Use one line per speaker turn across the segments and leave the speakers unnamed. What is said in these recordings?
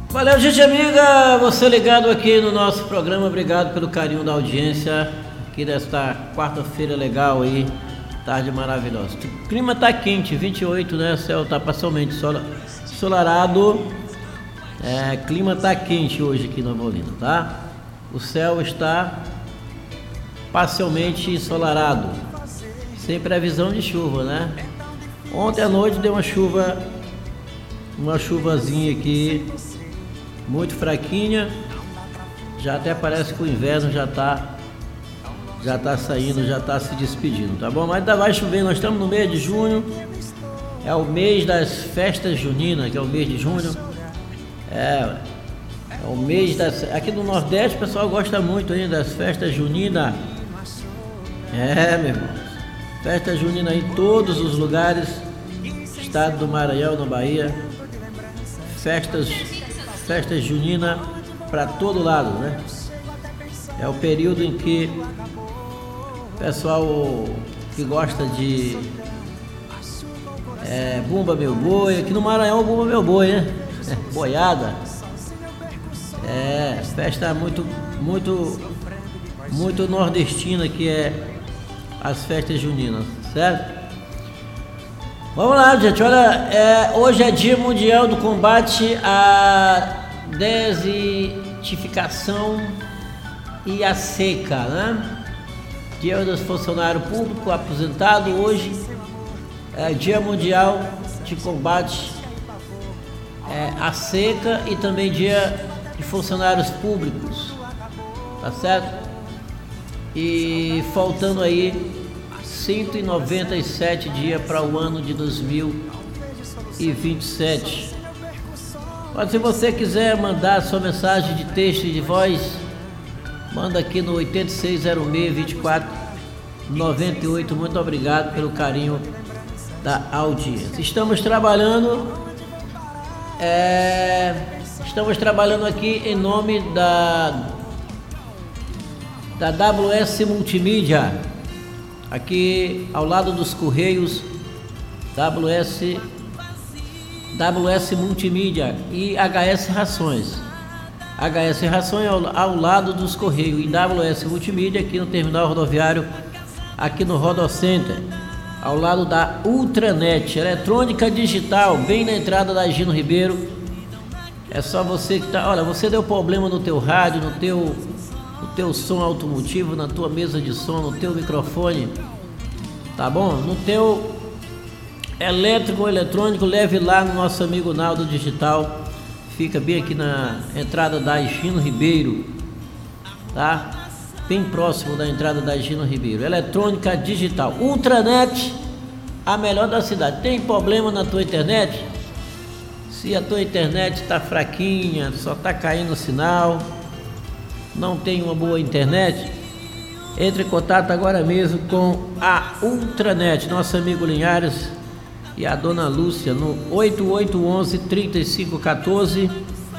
Valeu, gente amiga, você ligado aqui no nosso programa, obrigado pelo carinho da audiência aqui desta quarta-feira legal aí, tarde maravilhosa. O clima tá quente, 28, né? O céu tá parcialmente ensolarado. Clima tá quente hoje aqui na Molina, tá? O céu está parcialmente ensolarado, sem previsão de chuva, né? Ontem à noite deu uma chuvazinha aqui, muito fraquinha, já até parece que o inverno já tá saindo, já tá se despedindo, tá bom? Mas ainda vai chover, nós estamos no mês de junho, é o mês das festas juninas, que é o mês de junho, é o mês das... Aqui no Nordeste o pessoal gosta muito ainda das festas juninas, meu irmão, festa junina em todos os lugares, estado do Maranhão, na Bahia, festas juninas para todo lado, né? É o período em que o pessoal que gosta de bumba meu boi, aqui no Maranhão bumba meu boi, né? Boiada. Festa muito nordestina, que é as festas juninas, certo? Vamos lá, gente, olha, hoje é Dia Mundial do Combate à Desertificação e à Seca, né? Dia dos Funcionários Públicos Aposentados, hoje é Dia Mundial de Combate à Seca e também Dia de Funcionários Públicos, tá certo? E faltando aí 197 dias para o ano de 2027. Mas se você quiser mandar sua mensagem de texto e de voz, manda aqui no 8606-2498. Muito obrigado pelo carinho da audiência. Estamos trabalhando aqui em nome da WS Multimídia, aqui ao lado dos Correios, WS Multimídia e HS Rações. HS Rações ao lado dos Correios e WS Multimídia aqui no terminal rodoviário, aqui no Rodocenter, ao lado da Ultranet, eletrônica digital, bem na entrada da Gino Ribeiro. É só você que você deu problema no teu rádio, no teu som automotivo, na tua mesa de som, no teu microfone, tá bom? No teu elétrico ou eletrônico, leve lá no nosso amigo Naldo Digital, fica bem aqui na entrada da Gino Ribeiro, tá? Bem próximo da entrada da Gino Ribeiro. Eletrônica digital, Ultranet, a melhor da cidade. Tem problema na tua internet? Se a tua internet está fraquinha, só está caindo o sinal, não tem uma boa internet, entre em contato agora mesmo com a Ultranet, nosso amigo Linhares e a dona Lúcia, no 8811-3514,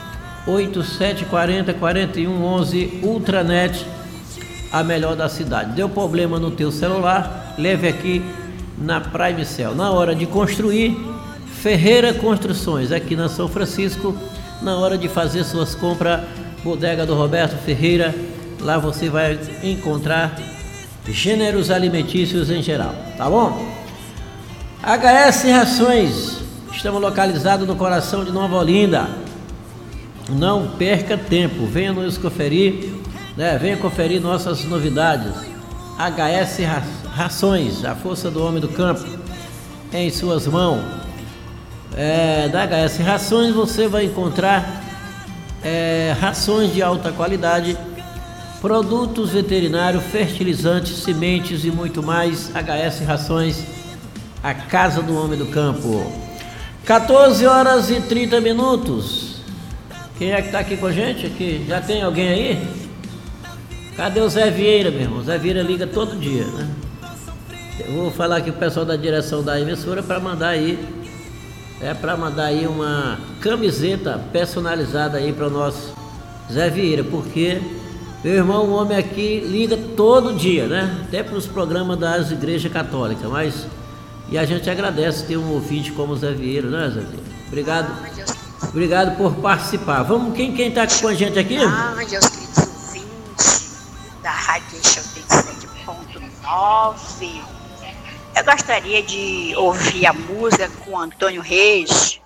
8740-4111, Ultranet, a melhor da cidade. Deu problema no teu celular, leve aqui na Prime Cell. Na hora de construir, Ferreira Construções, aqui na São Francisco. Na hora de fazer suas compras, Bodega do Roberto Ferreira, lá você vai encontrar gêneros alimentícios em geral, tá bom? HS Rações, estamos localizados no coração de Nova Olinda. Não perca tempo, venha nos conferir, né? Venha conferir nossas novidades. HS Rações, a força do homem do campo em suas mãos. Da HS Rações você vai encontrar rações de alta qualidade, produtos veterinários, fertilizantes, sementes e muito mais. HS Rações, a casa do homem do campo. 14h30. Quem é que tá aqui com a gente? Aqui, já tem alguém aí? Cadê o Zé Vieira, meu irmão? Zé Vieira liga todo dia, né? Eu vou falar aqui com o pessoal da direção da emissora para mandar aí uma camiseta personalizada aí para o nosso Zé Vieira, porque meu irmão, o homem aqui liga todo dia, né? Até para os programas das igrejas católicas, mas e a gente agradece ter um ouvinte como o Zé Vieira, né, Zé Vieira? Obrigado. Obrigado por participar. Vamos, quem tá com a gente aqui?
Grande aos queridos ouvintes da Rádio 87.9. Eu gostaria de ouvir a música com Antônio Reis.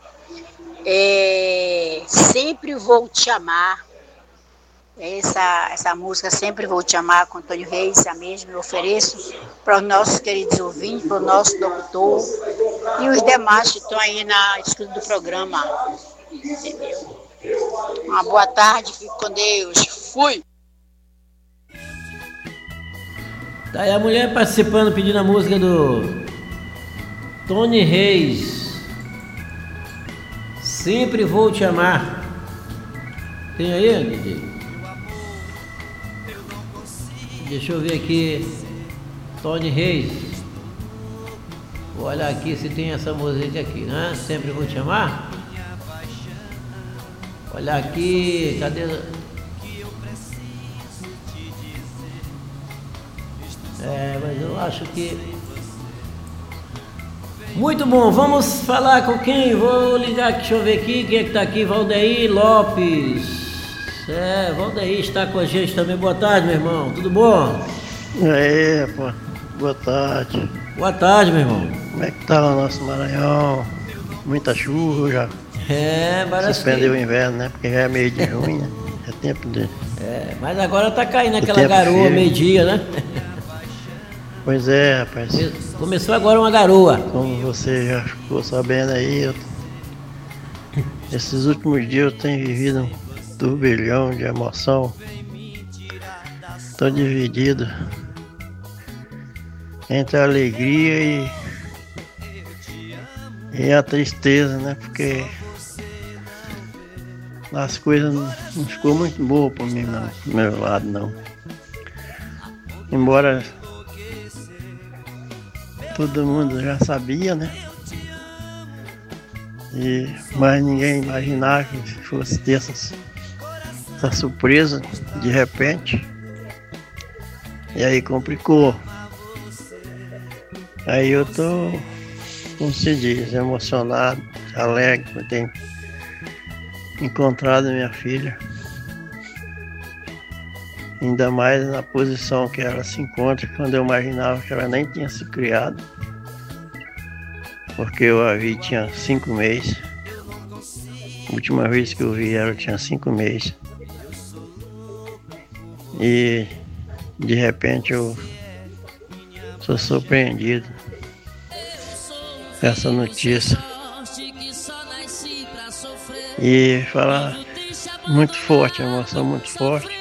Sempre Vou Te Amar. Essa música, Sempre Vou Te Amar, com Antônio Reis, a mesma eu ofereço para os nossos queridos ouvintes, para o nosso doutor e os demais que estão aí na escuta do programa. Entendeu? Uma boa tarde, fique com Deus. Fui!
Tá aí a mulher participando, pedindo a música do Tony Reis. Sempre Vou Te Amar. Tem aí, DJ? Deixa eu ver aqui. Tony Reis. Vou olhar aqui se tem essa música aqui, né? Sempre Vou Te Amar. Olha aqui, cadê? Mas eu acho que... Muito bom, vamos falar com quem? Vou ligar aqui, deixa eu ver aqui, quem é que tá aqui? Valdeir Lopes. Valdeir está com a gente também. Boa tarde, meu irmão, tudo bom?
Pô, boa tarde.
Boa tarde, meu irmão.
Como é que tá o nosso Maranhão? Muita chuva já.
Parece
suspendeu o inverno, né? Porque já é meio de junho, né? É tempo de...
mas agora tá caindo aquela garoa meio-dia, né?
Pois é, rapaz.
Começou agora uma garoa.
Como você já ficou sabendo aí, esses últimos dias eu tenho vivido um turbilhão de emoção. Tô dividido entre a alegria e a tristeza, né? Porque as coisas não ficou muito boas para mim, não, do meu lado, não. Embora todo mundo já sabia, né? Mas ninguém imaginava que fosse ter essa surpresa de repente. E aí complicou. Aí eu tô, como se diz, emocionado, alegre por ter encontrado minha filha. Ainda mais na posição que ela se encontra, quando eu imaginava que ela nem tinha se criado. Porque eu a vi tinha 5 meses. A última vez que eu vi ela tinha 5 meses. E de repente eu sou surpreendido com essa notícia. E falar muito forte, a emoção muito forte.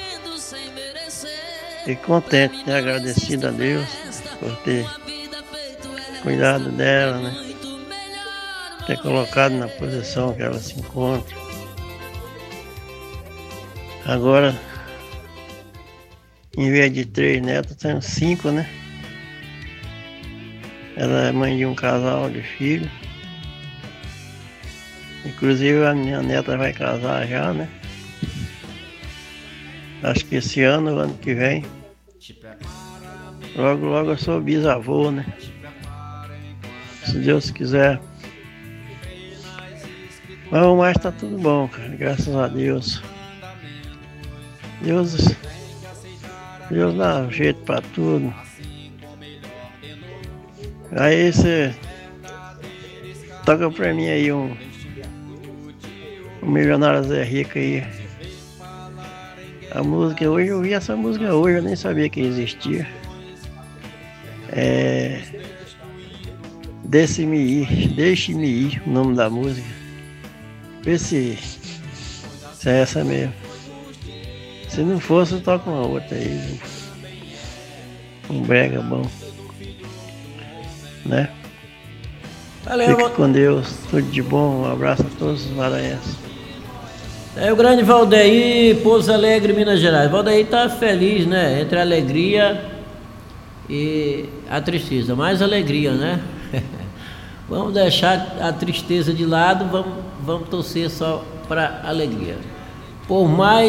E contente, né? Agradecido a Deus por ter cuidado dela, né? Ter colocado na posição que ela se encontra. Agora, em vez de 3 netos, tem 5, né? Ela é mãe de um casal de filhos. Inclusive a minha neta vai casar já, né? Acho que esse ano, ano que vem. Logo, logo eu sou bisavô, né? Se Deus quiser. Mas o mais tá tudo bom, cara. Graças a Deus. Deus dá um jeito pra tudo. Aí você toca pra mim aí um Milionário Zé Rico aí. A música hoje, eu ouvi essa música hoje, eu nem sabia que existia. Deixe-me ir, o nome da música. Vê se é essa mesmo. Se não fosse, eu toco uma outra aí. Um brega bom. Né?
Valeu,
fique com Deus, tudo de bom, um abraço a todos os maranhenses.
O grande Valdeir, Pouso Alegre, Minas Gerais. Valdeir tá feliz, né? Entre a alegria e a tristeza. Mais alegria, né? Vamos deixar a tristeza de lado, vamos torcer só para alegria. Por mais